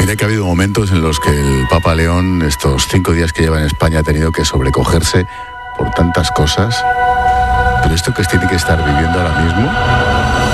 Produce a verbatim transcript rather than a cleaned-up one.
Mira que ha habido momentos en los que el Papa León, estos cinco días que lleva en España, ha tenido que sobrecogerse por tantas cosas. Pero esto que tiene que estar viviendo ahora mismo...